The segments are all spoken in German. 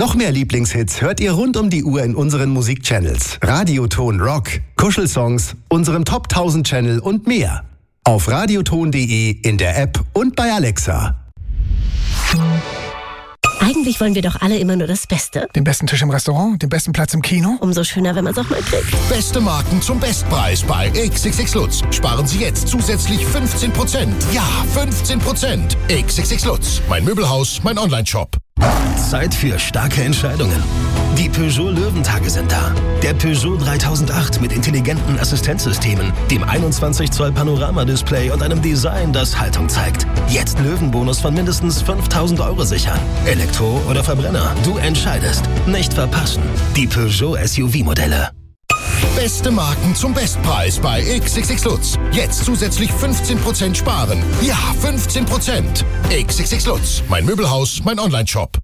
Noch mehr Lieblingshits hört ihr rund um die Uhr in unseren Musikchannels. Radioton Rock, Kuschelsongs, unserem Top 1000 Channel und mehr. Auf radioton.de, in der App und bei Alexa. Eigentlich wollen wir doch alle immer nur das Beste. Den besten Tisch im Restaurant, den besten Platz im Kino. Umso schöner, wenn man es auch mal kriegt. Beste Marken zum Bestpreis bei XXX Lutz. Sparen Sie jetzt zusätzlich 15%. Ja, 15%. XXX Lutz. Mein Möbelhaus, mein Onlineshop. Zeit für starke Entscheidungen. Die Peugeot Löwentage sind da. Der Peugeot 3008 mit intelligenten Assistenzsystemen, dem 21 Zoll Panoramadisplay und einem Design, das Haltung zeigt. Jetzt Löwenbonus von mindestens 5.000 € sichern. Elektro oder Verbrenner, du entscheidest. Nicht verpassen. Die Peugeot SUV-Modelle. Beste Marken zum Bestpreis bei XXX Lutz. Jetzt zusätzlich 15% sparen. Ja, 15%. XXX Lutz. Mein Möbelhaus, mein Onlineshop.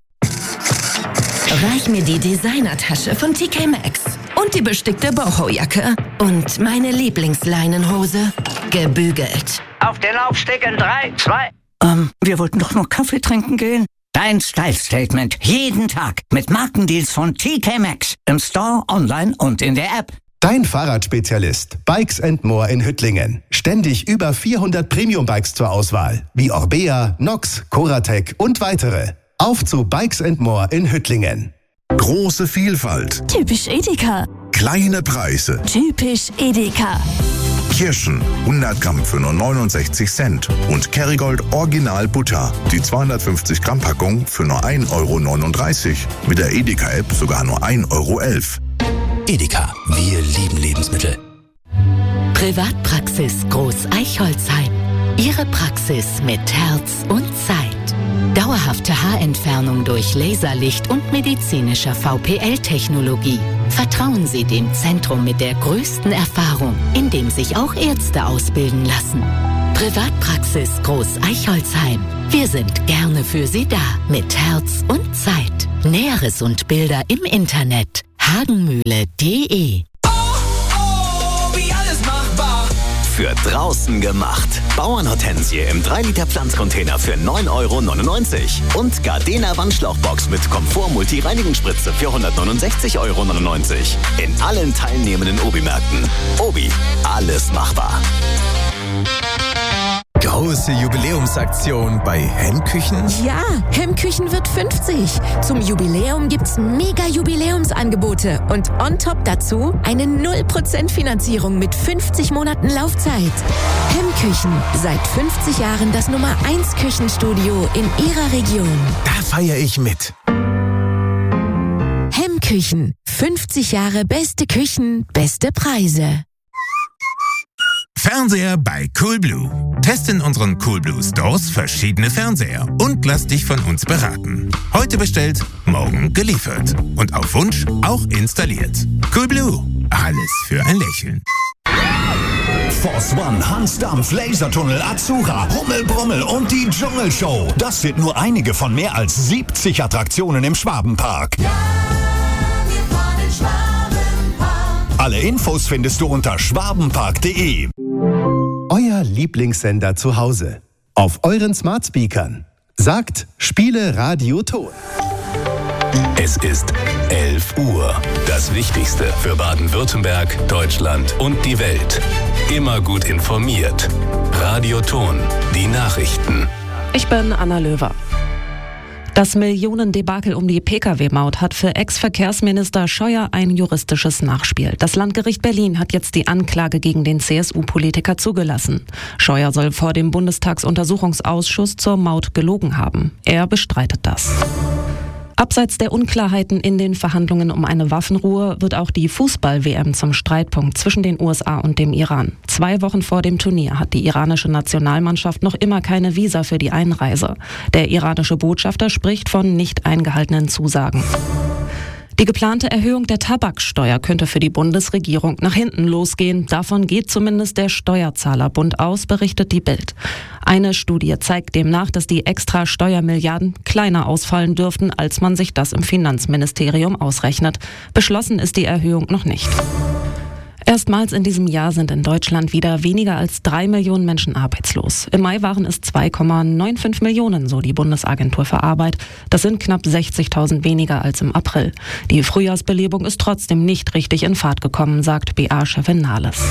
Reich mir die Designertasche von TK Maxx und die bestickte Boho-Jacke und meine Lieblingsleinenhose, gebügelt. Auf den Laufsteg in 3, 2... Wir wollten doch nur Kaffee trinken gehen. Dein Style-Statement jeden Tag mit Markendeals von TK Maxx. Im Store, online und in der App. Dein Fahrradspezialist Bikes & More in Hüttlingen. Ständig über 400 Premium-Bikes zur Auswahl, wie Orbea, Nox, Coratec und weitere. Auf zu Bikes & More in Hüttlingen. Große Vielfalt. Typisch Edeka. Kleine Preise. Typisch Edeka. Kirschen, 100 Gramm für nur 69 Cent. Und Kerrygold Original Butter, die 250 Gramm Packung für nur 1,39 €. Mit der Edeka-App sogar nur 1,11 €. Edeka, wir lieben Lebensmittel. Privatpraxis Groß Eichholzheim. Ihre Praxis mit Herz und Zeit. Dauerhafte Haarentfernung durch Laserlicht und medizinischer VPL-Technologie. Vertrauen Sie dem Zentrum mit der größten Erfahrung, in dem sich auch Ärzte ausbilden lassen. Privatpraxis Groß Eichholzheim. Wir sind gerne für Sie da, mit Herz und Zeit. Näheres und Bilder im Internet. hagenmühle.de. Für draußen gemacht. Bauernhortensie im 3-Liter Pflanzcontainer für 9,99 € und Gardena Wandschlauchbox mit Komfort-Multi-Reinigungsspritze für 169,99 € in allen teilnehmenden Obi-Märkten. Obi, alles machbar. Große Jubiläumsaktion bei Hemmküchen? Ja, Hemmküchen wird 50. Zum Jubiläum gibt's mega Jubiläumsangebote und on top dazu eine 0% Finanzierung mit 50 Monaten Laufzeit. Hemmküchen, seit 50 Jahren das Nummer 1 Küchenstudio in Ihrer Region. Da feiere ich mit. Hemmküchen, 50 Jahre beste Küchen, beste Preise. Fernseher bei Coolblue. Teste in unseren Coolblue Stores verschiedene Fernseher und lass dich von uns beraten. Heute bestellt, morgen geliefert. Und auf Wunsch auch installiert. Coolblue. Alles für ein Lächeln. Force One, Hansdampf, Lasertunnel, Azura, Rummelbrummel und die Dschungelshow. Das sind nur einige von mehr als 70 Attraktionen im Schwabenpark. Ja, wir fahren in Schwabenpark. Alle Infos findest du unter schwabenpark.de. Euer Lieblingssender zu Hause. Auf euren Smartspeakern. Sagt, spiele Radioton. Es ist 11 Uhr. Das Wichtigste für Baden-Württemberg, Deutschland und die Welt. Immer gut informiert. Radioton, die Nachrichten. Ich bin Anna Löwer. Das Millionendebakel um die Pkw-Maut hat für Ex-Verkehrsminister Scheuer ein juristisches Nachspiel. Das Landgericht Berlin hat jetzt die Anklage gegen den CSU-Politiker zugelassen. Scheuer soll vor dem Bundestagsuntersuchungsausschuss zur Maut gelogen haben. Er bestreitet das. Abseits der Unklarheiten in den Verhandlungen um eine Waffenruhe wird auch die Fußball-WM zum Streitpunkt zwischen den USA und dem Iran. 2 Wochen vor dem Turnier hat die iranische Nationalmannschaft noch immer keine Visa für die Einreise. Der iranische Botschafter spricht von nicht eingehaltenen Zusagen. Die geplante Erhöhung der Tabaksteuer könnte für die Bundesregierung nach hinten losgehen. Davon geht zumindest der Steuerzahlerbund aus, berichtet die Bild. Eine Studie zeigt demnach, dass die extra Steuermilliarden kleiner ausfallen dürften, als man sich das im Finanzministerium ausrechnet. Beschlossen ist die Erhöhung noch nicht. Erstmals in diesem Jahr sind in Deutschland wieder weniger als 3 Millionen Menschen arbeitslos. Im Mai waren es 2,95 Millionen, so die Bundesagentur für Arbeit. Das sind knapp 60.000 weniger als im April. Die Frühjahrsbelebung ist trotzdem nicht richtig in Fahrt gekommen, sagt BA-Chefin Nahles.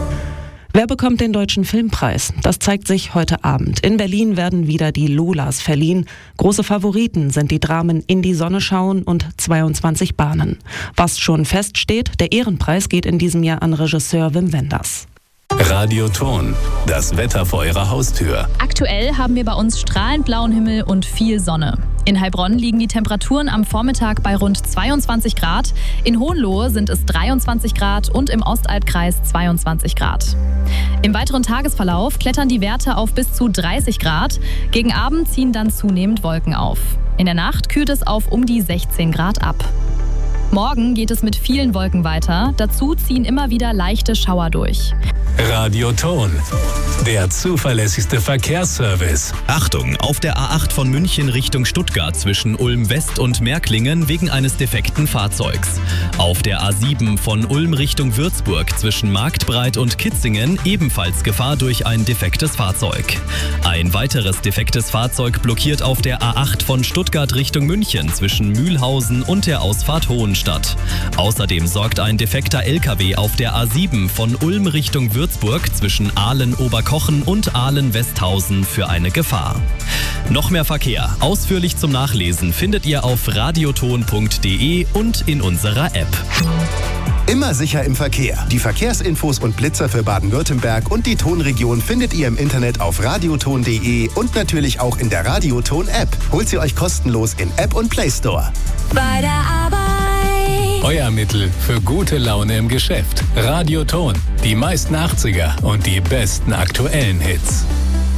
Wer bekommt den Deutschen Filmpreis? Das zeigt sich heute Abend. In Berlin werden wieder die Lolas verliehen. Große Favoriten sind die Dramen In die Sonne schauen und 22 Bahnen. Was schon feststeht, der Ehrenpreis geht in diesem Jahr an Regisseur Wim Wenders. Radioton, das Wetter vor Ihrer Haustür. Aktuell haben wir bei uns strahlend blauen Himmel und viel Sonne. In Heilbronn liegen die Temperaturen am Vormittag bei rund 22 Grad. In Hohenlohe sind es 23 Grad und im Ostalbkreis 22 Grad. Im weiteren Tagesverlauf klettern die Werte auf bis zu 30 Grad. Gegen Abend ziehen dann zunehmend Wolken auf. In der Nacht kühlt es auf um die 16 Grad ab. Morgen geht es mit vielen Wolken weiter. Dazu ziehen immer wieder leichte Schauer durch. Radioton, der zuverlässigste Verkehrsservice. Achtung, auf der A8 von München Richtung Stuttgart zwischen Ulm West und Märklingen wegen eines defekten Fahrzeugs. Auf der A7 von Ulm Richtung Würzburg zwischen Marktbreit und Kitzingen ebenfalls Gefahr durch ein defektes Fahrzeug. Ein weiteres defektes Fahrzeug blockiert auf der A8 von Stuttgart Richtung München zwischen Mühlhausen und der Ausfahrt Hohenstadt. Außerdem sorgt ein defekter LKW auf der A7 von Ulm Richtung Würzburg zwischen Aalen-Oberkochen und Aalen-Westhausen für eine Gefahr. Noch mehr Verkehr, ausführlich zum Nachlesen, findet ihr auf radioton.de und in unserer App. Immer sicher im Verkehr. Die Verkehrsinfos und Blitzer für Baden-Württemberg und die Tonregion findet ihr im Internet auf radioton.de und natürlich auch in der Radioton-App. Holt sie euch kostenlos in App und Play Store. Bei der Arbeit. Euer Mittel für gute Laune im Geschäft. Radioton, die meisten 80er und die besten aktuellen Hits.